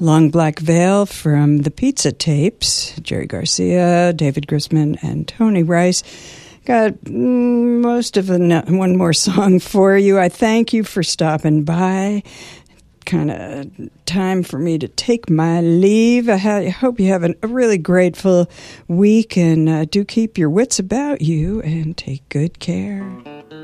Long Black Veil from the Pizza Tapes, Jerry Garcia, David Grisman, and Tony Rice. Got most of one more song for you. I thank you for stopping by. Kind of time for me to take my leave. I hope you have a really grateful week, and do keep your wits about you and take good care.